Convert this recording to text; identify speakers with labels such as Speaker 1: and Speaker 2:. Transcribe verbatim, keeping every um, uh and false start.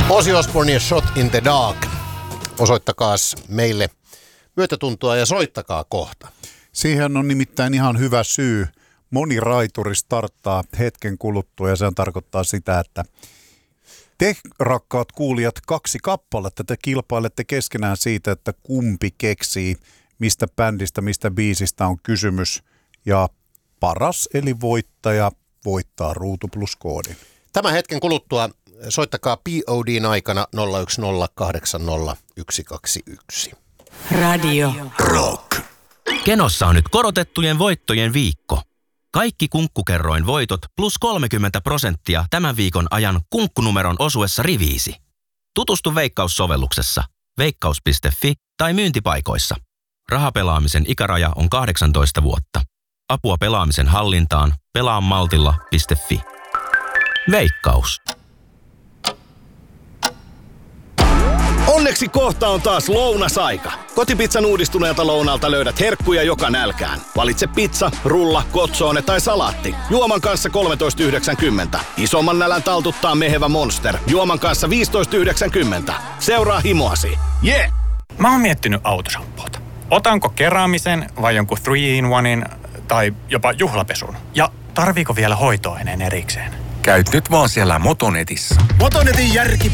Speaker 1: Ozzy Osbourne ja Shot in the Dark. Osoittakaas meille myötätuntoa ja soittakaa kohta.
Speaker 2: Siihen on nimittäin ihan hyvä syy. Moni raituri starttaa hetken kuluttua ja se tarkoittaa sitä, että te, rakkaat kuulijat, kaksi kappaletta te kilpailette keskenään siitä, että kumpi keksii, mistä bändistä, mistä biisistä on kysymys. Ja paras eli voittaja voittaa Ruutu Plus-koodin.
Speaker 1: Tämän hetken kuluttua soittakaa P O D:n aikana nolla yksi nolla kahdeksan nolla yksi kaksi yksi.
Speaker 3: Radio
Speaker 1: Rock.
Speaker 4: Kenossa on nyt korotettujen voittojen viikko. Kaikki Kunkkukerroin voitot plus kolmekymmentä prosenttia tämän viikon ajan kunkkunumeron osuessa riviisi. Tutustu Veikkaus-sovelluksessa, veikkaus piste fi tai myyntipaikoissa. Rahapelaamisen ikäraja on kahdeksantoista vuotta. Apua pelaamisen hallintaan pelaamaltilla piste fi. Veikkaus.
Speaker 5: Onneksi kohta on taas lounasaika. Kotipizzan uudistuneelta lounalta löydät herkkuja joka nälkään. Valitse pizza, rulla, kotsoone tai salaatti. Juoman kanssa kolmetoista yhdeksänkymmentä. Isomman nälän taltuttaa mehevä Monster. Juoman kanssa viisitoista yhdeksänkymmentä. Seuraa himoasi. Yeah!
Speaker 6: Mä oon miettinyt autoshampoota. Otanko keräämisen vai jonkun three in onein tai jopa juhlapesun? Ja tarviiko vielä hoitoaineen erikseen?
Speaker 7: Käyt nyt vaan siellä Motonetissa.
Speaker 8: Motonetin järki